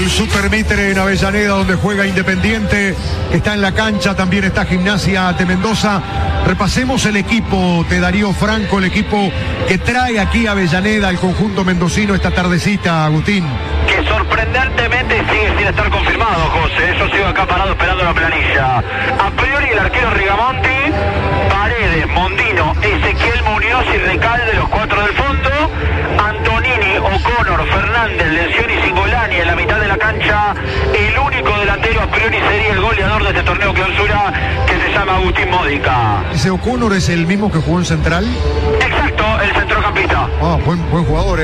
el Supermitre en Avellaneda, donde juega Independiente, está en la cancha, también está Gimnasia de Mendoza. Repasemos el equipo de Darío Franco, el equipo que trae aquí a Avellaneda al conjunto mendocino esta tardecita, Agustín. Que sorprendentemente sigue sin estar confirmado, José. Yo sigo acá parado esperando la planilla. A priori el arquero Rigamonti, Paredes, Mondino, Ezequiel Muñoz y Recalde, los cuatro del fondo. Antonini, O'Connor, Fernández, Lencioni y Cingolani en la mitad de la cancha. El único delantero a priori sería el goleador de este torneo clausura, que se llama Agustín Módica. ¿Ese O'Connor es el mismo que jugó en Central? Exacto, el centrocampista. Ah, buen jugador,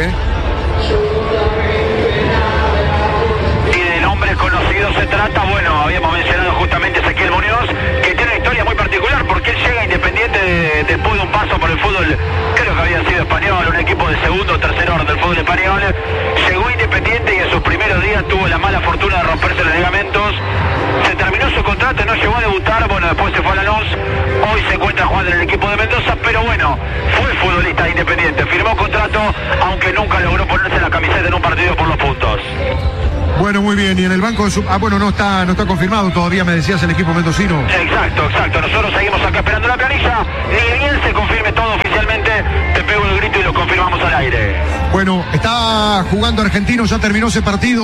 Y de nombres conocidos se trata, bueno, habíamos mencionado justamente a Ezequiel Muñoz, que tiene una historia muy particular, porque él llega a Independiente después de un paso por el fútbol, creo que había sido español, un equipo de segundo o tercer orden del fútbol español. Llegó a Independiente y en sus primeros días tuvo la mala fortuna de romperse los ligamentos. Se terminó su contrato, no llegó a debutar, bueno, después se fue a Lanús, hoy se encuentra jugando en el equipo de Mendoza, pero bueno, fue futbolista de Independiente, firmó contrato, aunque nunca logró ponerse la camiseta en un partido por los puntos. Bueno, muy bien, y en el banco de bueno, no está confirmado todavía, me decías, el equipo mendocino. Exacto, nosotros seguimos acá esperando la planilla, ni bien se confirme todo oficialmente, te pego el grito y lo confirmamos al aire. Bueno, está jugando Argentino, ya terminó ese partido,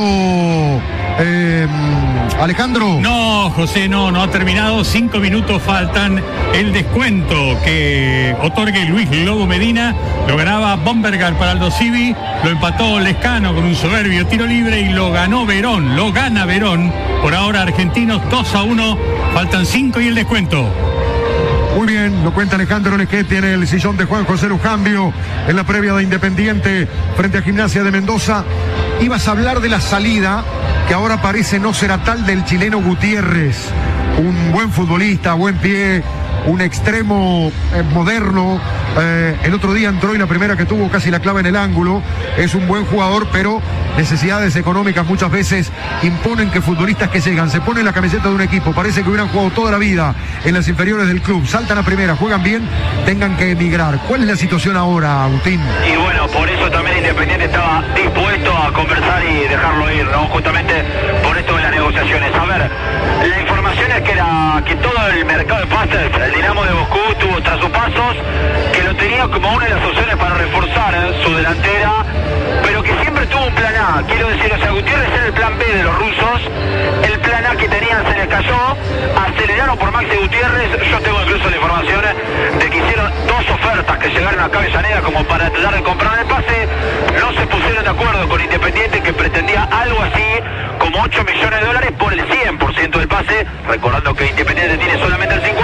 Alejandro. No, José, no ha terminado, 5 minutos faltan. El descuento que otorgue Luis Lobo Medina lo ganaba Bombergar para Aldo Civi, lo empató Lescano con un soberbio tiro libre y lo gana Verón. Por ahora Argentinos 2-1, faltan 5 y el descuento. Muy bien, lo cuenta Alejandro Lequet, tiene el sillón de Juan José Lujambio en la previa de Independiente frente a Gimnasia de Mendoza. Ibas a hablar de la salida, que ahora parece no será tal, del chileno Gutiérrez, un buen futbolista, buen pie, un extremo moderno. El otro día entró y la primera que tuvo casi la clava en el ángulo. Es un buen jugador, pero necesidades económicas muchas veces imponen que futbolistas que llegan, se ponen la camiseta de un equipo, parece que hubieran jugado toda la vida en las inferiores del club, saltan a primera, juegan bien, tengan que emigrar. ¿Cuál es la situación ahora, Agustín? Y bueno, por eso también Independiente estaba dispuesto a conversar y dejarlo ir, ¿no? Justamente por esto de las negociaciones. A ver, la información es que todo el mercado de pases, el Dinamo de Moscú tuvo tras sus pasos, que lo tenía como una de las opciones para reforzar su delantera, pero que siempre tuvo un plan A. Quiero decir, o sea, Gutiérrez era el plan B de los rusos, el plan A que tenían se les cayó, aceleraron por Maxi Gutiérrez. Yo tengo incluso la información de que hicieron 2 ofertas que llegaron acá a Avellaneda como para tratar de comprar el pase, no se pusieron de acuerdo con Independiente, que pretendía algo así como 8 millones de dólares por el 100% del pase, recordando que Independiente tiene solamente el 50%,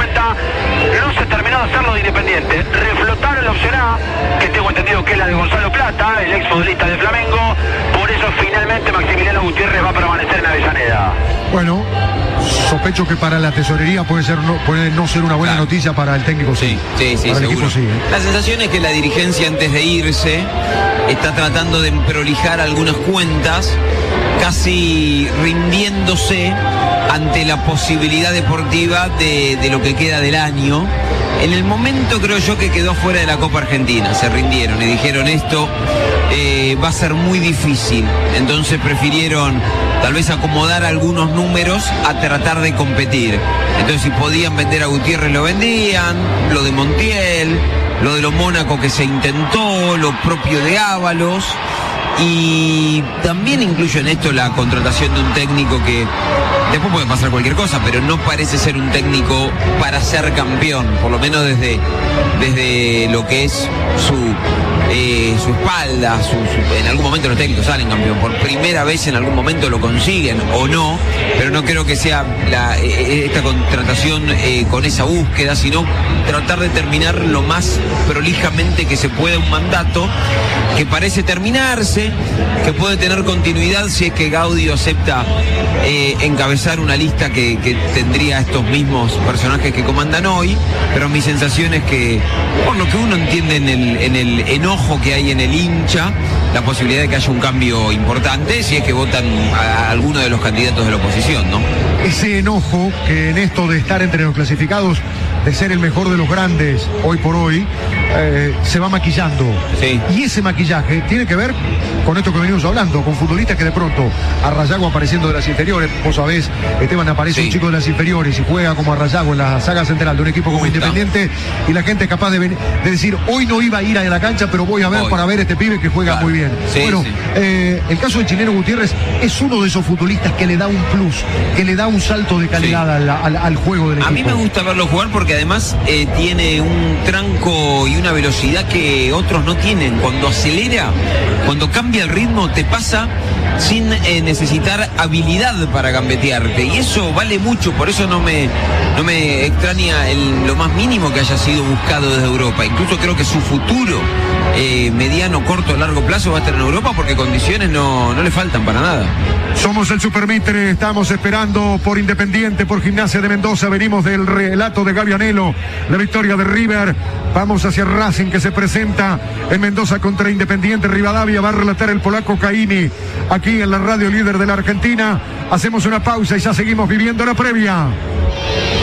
no se terminó de hacerlo de Independiente, reflotaron la opción A, que tengo entendido que es la de Gonzalo Plata, el exfutbolista de Flamengo, por eso finalmente Maximiliano Gutiérrez va a permanecer en Avellaneda. Bueno, sospecho que para la tesorería puede no ser una buena noticia para el técnico. Sí, para el seguro. equipo, sí. La sensación es que la dirigencia, antes de irse, está tratando de prolijar algunas cuentas, casi rindiéndose ante la posibilidad deportiva de lo que queda del año. En el momento creo yo que quedó fuera de la Copa Argentina, se rindieron y dijeron esto va a ser muy difícil, entonces prefirieron tal vez acomodar algunos números a tratar de competir. Entonces si podían vender a Gutiérrez lo vendían, lo de Montiel, lo de los Mónaco que se intentó, lo propio de Ábalos. Y también incluyo en esto la contratación de un técnico que después puede pasar cualquier cosa, pero no parece ser un técnico para ser campeón, por lo menos desde lo que es su espalda, en algún momento los técnicos salen campeón, por primera vez en algún momento lo consiguen o no, pero no creo que sea esta contratación con esa búsqueda, sino tratar de terminar lo más prolijamente que se pueda un mandato que parece terminarse, que puede tener continuidad si es que Gaudio acepta encabezar una lista que tendría estos mismos personajes que comandan hoy, pero mi sensación es que, por lo que uno entiende en el enojo que hay en el hincha, la posibilidad de que haya un cambio importante si es que votan a alguno de los candidatos de la oposición, ¿no? ese enojo que en esto de estar entre los clasificados, de ser el mejor de los grandes hoy por hoy, se va maquillando. Sí. Y ese maquillaje tiene que ver con esto que venimos hablando, con futbolistas que de pronto, Arrayago apareciendo de las inferiores, vos sabés, Esteban, aparece un chico de las inferiores y juega como Arrayago en la saga central de un equipo como Independiente, y la gente es capaz de decir, hoy no iba a ir a la cancha, pero voy a ver para ver este pibe que juega muy bien. Sí, bueno, el caso del chileno Gutiérrez es uno de esos futbolistas que le da un plus, que le da un salto de calidad al juego del equipo. A mí me gusta verlo jugar porque además tiene un tranco y una velocidad que otros no tienen. Cuando acelera, cuando cambia el ritmo, te pasa sin necesitar habilidad para gambetearte, y eso vale mucho. Por eso no me extraña lo más mínimo que haya sido buscado desde Europa. Incluso creo que su futuro mediano, corto, largo plazo va a estar en Europa, porque condiciones no le faltan para nada. Somos el Supermitre, estamos esperando por Independiente, por Gimnasia de Mendoza, venimos del relato de Gaby Anelo, la victoria de River, vamos hacia Racing, que se presenta en Mendoza contra Independiente Rivadavia, va a relatar el polaco Caini, aquí en la radio líder de la Argentina. Hacemos una pausa y ya seguimos viviendo la previa.